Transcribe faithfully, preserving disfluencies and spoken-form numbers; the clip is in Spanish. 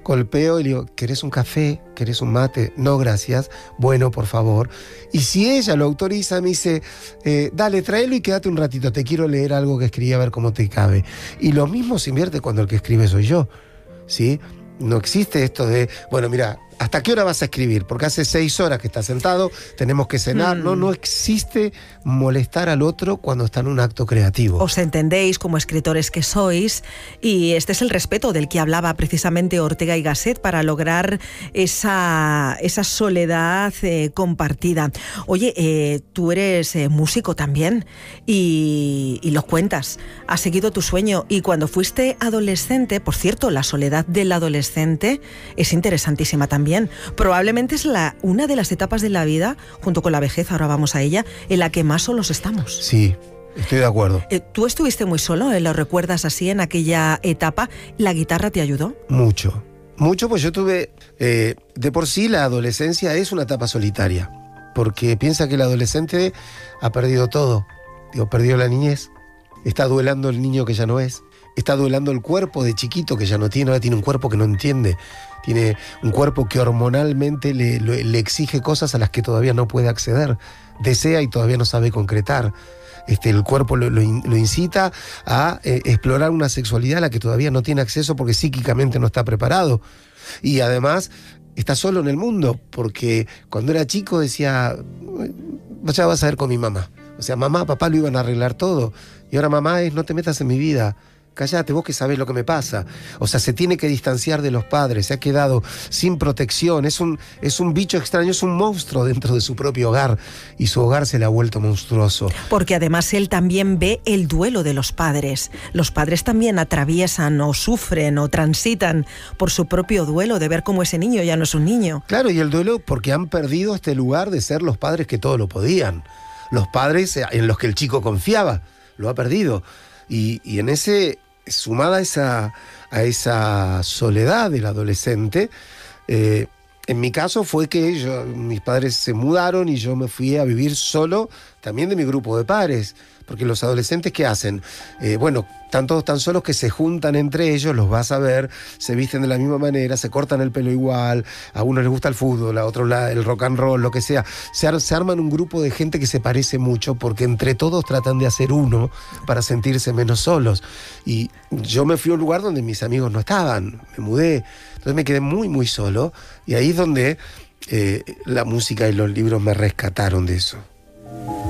golpeo y le digo, ¿querés un café? ¿Querés un mate? No, gracias. Bueno, por favor. Y si ella lo autoriza, me dice, eh, dale, tráelo y quédate un ratito, te quiero leer algo que escribí a ver cómo te cabe. Y lo mismo se invierte cuando el que escribe soy yo, ¿sí? No existe esto de, bueno, mira, ¿hasta qué hora vas a escribir? Porque hace seis horas que estás sentado, tenemos que cenar. Mm. No, no existe molestar al otro cuando está en un acto creativo. Os entendéis como escritores que sois, y este es el respeto del que hablaba precisamente Ortega y Gasset para lograr esa, esa soledad eh, compartida. Oye, eh, tú eres eh, músico también y, y lo cuentas. Has seguido tu sueño y cuando fuiste adolescente, por cierto, la soledad del adolescente es interesantísima también. Probablemente es la, una de las etapas de la vida, junto con la vejez, ahora vamos a ella, en la que más solos estamos. Sí, estoy de acuerdo. Eh, ¿Tú estuviste muy solo? ¿Eh? ¿Lo recuerdas así en aquella etapa? ¿La guitarra te ayudó? Mucho, mucho, pues yo tuve... Eh, de por sí la adolescencia es una etapa solitaria, porque piensa que el adolescente ha perdido todo. Digo, perdió la niñez, está duelando el niño que ya no es, está duelando el cuerpo de chiquito que ya no tiene, ahora tiene un cuerpo que no entiende. Tiene un cuerpo que hormonalmente le, le, le exige cosas a las que todavía no puede acceder. Desea y todavía no sabe concretar. Este, el cuerpo lo, lo, lo incita a eh, explorar una sexualidad a la que todavía no tiene acceso porque psíquicamente no está preparado. Y además está solo en el mundo, porque cuando era chico decía, ya vas a ver con mi mamá. O sea, mamá, papá lo iban a arreglar todo. Y ahora mamá es, no te metas en mi vida. Cállate, vos que sabés lo que me pasa. O sea, se tiene que distanciar de los padres, se ha quedado sin protección, es un, es un bicho extraño, es un monstruo dentro de su propio hogar y su hogar se le ha vuelto monstruoso. Porque además él también ve el duelo de los padres. Los padres también atraviesan o sufren o transitan por su propio duelo de ver cómo ese niño ya no es un niño. Claro, y el duelo porque han perdido este lugar de ser los padres que todo lo podían. Los padres en los que el chico confiaba, lo ha perdido. Y, y en ese, sumada a esa, a esa soledad del adolescente, eh, en mi caso fue que yo, mis padres se mudaron y yo me fui a vivir solo también de mi grupo de pares. Porque los adolescentes, ¿qué hacen? Eh, bueno, están todos tan solos que se juntan entre ellos, los vas a ver, se visten de la misma manera, se cortan el pelo igual, a uno les gusta el fútbol, a otro el rock and roll, lo que sea. Se, ar se arman un grupo de gente que se parece mucho porque entre todos tratan de hacer uno para sentirse menos solos. Y yo me fui a un lugar donde mis amigos no estaban, me mudé, entonces me quedé muy, muy solo y ahí es donde eh, la música y los libros me rescataron de eso.